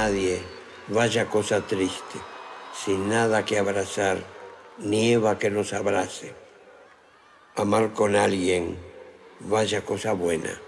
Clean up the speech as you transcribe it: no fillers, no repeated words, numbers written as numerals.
nadie, vaya cosa triste, sin nada que abrazar, nieva que nos abrace. Amar con alguien, vaya cosa buena,